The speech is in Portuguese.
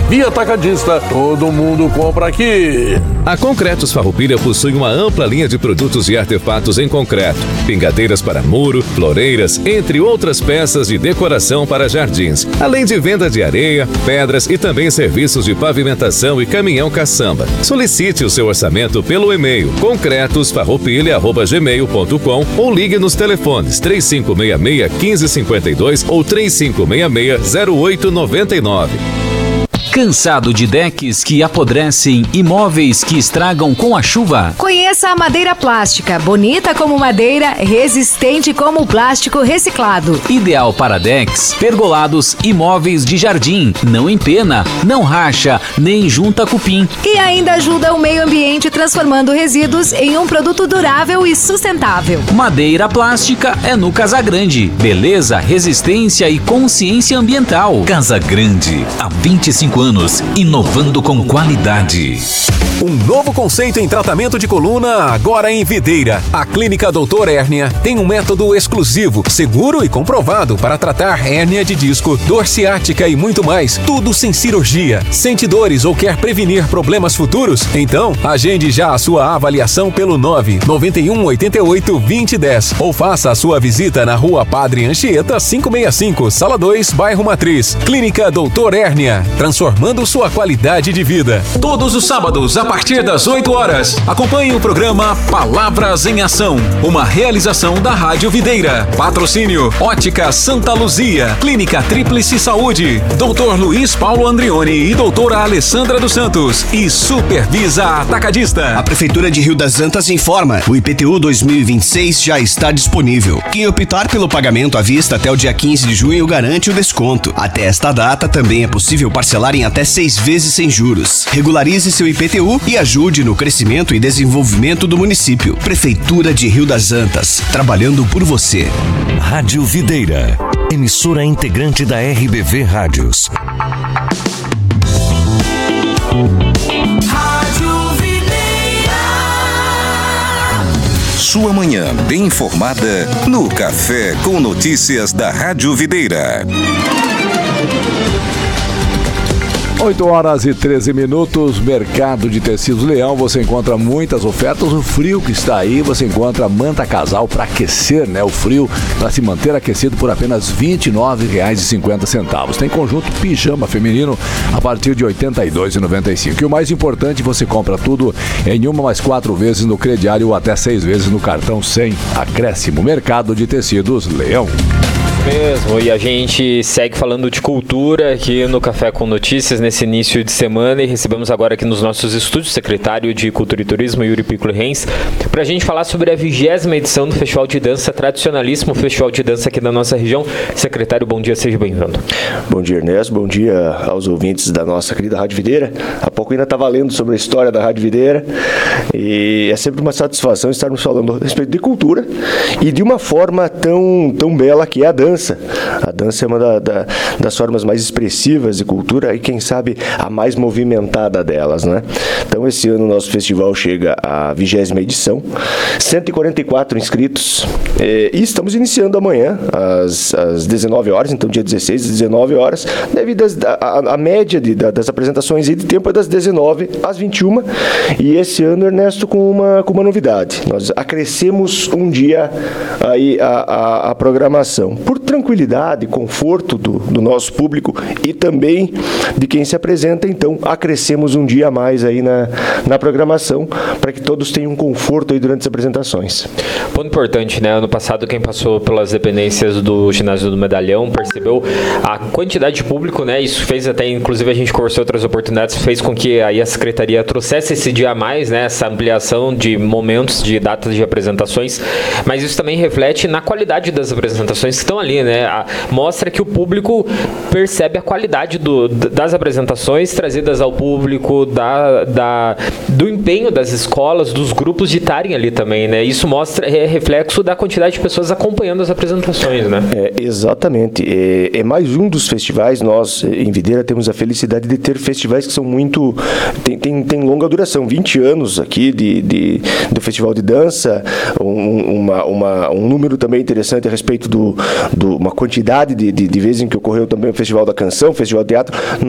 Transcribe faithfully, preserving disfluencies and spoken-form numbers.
Via Atacadista, todo mundo compra aqui. A Concretos Farroupilha possui uma ampla linha de produtos e artefatos em concreto, pingadeiras para muro, floreiras, entre outras peças de decoração para jardins, além de venda de areia, pedras e também serviços de pavimentação e caminhão caçamba. Solicite o seu orçamento pelo e-mail concretos farroupilha arroba gmail ponto com ou ligue nos telefones três cinco seis seis, um cinco cinco dois ou três cinco seis seis, zero oito nove nove. Cansado de decks que apodrecem e móveis que estragam com a chuva? Conheça a madeira plástica, bonita como madeira, resistente como plástico reciclado. Ideal para decks, pergolados e móveis de jardim. Não empena, não racha, nem junta cupim. E ainda ajuda o meio ambiente transformando resíduos em um produto durável e sustentável. Madeira plástica é no Casagrande. Beleza, resistência e consciência ambiental. Casagrande, há vinte e cinco anos, inovando com qualidade. Um novo conceito em tratamento de coluna agora em Videira. A Clínica doutor Hérnia tem um método exclusivo, seguro e comprovado para tratar hérnia de disco, dor ciática e muito mais. Tudo sem cirurgia. Sente dores ou quer prevenir problemas futuros? Então, agende já a sua avaliação pelo nove nove um oito oito, vinte dez ou faça a sua visita na Rua Padre Anchieta quinhentos e sessenta e cinco, Sala dois, Bairro Matriz. Clínica doutor Hérnia, transformando sua qualidade de vida. Todos os sábados, a partir das oito horas, acompanhe o programa Palavras em Ação, uma realização da Rádio Videira. Patrocínio Ótica Santa Luzia, Clínica Tríplice Saúde, doutor Luiz Paulo Andrioni e doutora Alessandra dos Santos e Supervisa Atacadista. A Prefeitura de Rio das Antas informa, o I P T U dois mil e vinte e seis já está disponível. Quem optar pelo pagamento à vista até o dia quinze de junho garante o desconto. Até esta data também é possível parcelar em até seis vezes sem juros. Regularize seu I P T U e ajude no crescimento e desenvolvimento do município. Prefeitura de Rio das Antas, trabalhando por você. Rádio Videira, emissora integrante da R B V Rádios. Rádio Videira. Sua manhã bem informada no Café com Notícias da Rádio Videira. oito horas e treze minutos, Mercado de Tecidos Leão, você encontra muitas ofertas, o frio que está aí, você encontra manta casal para aquecer, né, o frio, para se manter aquecido por apenas vinte e nove reais e cinquenta centavos. Tem conjunto pijama feminino a partir de oitenta e dois reais e noventa e cinco centavos. E o mais importante, você compra tudo em uma mais quatro vezes no crediário ou até seis vezes no cartão sem acréscimo. Mercado de Tecidos Leão. Mesmo, e a gente segue falando de cultura aqui no Café com Notícias nesse início de semana e recebemos agora aqui nos nossos estúdios o secretário de Cultura e Turismo, Yuri Piccolo Reis, para a gente falar sobre a vigésima edição do Festival de Dança Tradicionalíssimo, Festival de Dança aqui da nossa região. Secretário, bom dia, seja bem-vindo. Bom dia, Ernesto, bom dia aos ouvintes da nossa querida Rádio Videira. Há pouco ainda estava lendo sobre a história da Rádio Videira e é sempre uma satisfação estarmos falando a respeito de cultura e de uma forma tão, tão bela que é a dança. A dança é uma da, da, das formas mais expressivas de cultura e, quem sabe, a mais movimentada delas, né? Então, esse ano o nosso festival chega à vigésima edição, cento e quarenta e quatro inscritos, eh, e estamos iniciando amanhã, às, às dezenove horas, então dia dezesseis, às dezenove horas, devido à média de, da, das apresentações e de tempo é das dezenove às vinte e uma, e esse ano, Ernesto, com uma, com uma novidade. Nós acrescemos um dia aí a, a, a programação. Por tranquilidade, conforto do, do nosso público e também de quem se apresenta, então acrescemos um dia a mais aí na, na programação para que todos tenham conforto aí durante as apresentações. Ponto importante, né? Ano passado quem passou pelas dependências do ginásio do Medalhão percebeu a quantidade de público, né? Isso fez até, inclusive a gente conversou outras oportunidades, fez com que aí a Secretaria trouxesse esse dia a mais, né? Essa ampliação de momentos, de datas de apresentações, mas isso também reflete na qualidade das apresentações que estão ali, né? A, mostra que o público percebe a qualidade do, das apresentações trazidas ao público, da, da, do empenho das escolas, dos grupos de estarem ali também, né? Isso mostra, é reflexo da quantidade de pessoas acompanhando as apresentações, né? É, exatamente. É, é mais um dos festivais. Nós, em Videira, temos a felicidade de ter festivais que são muito... Tem, tem, tem longa duração, vinte anos aqui de, de, do Festival de Dança, um, uma, uma, um número também interessante a respeito do, do uma quantidade de, de, de vezes em que ocorreu também o Festival da Canção, o Festival de Teatro.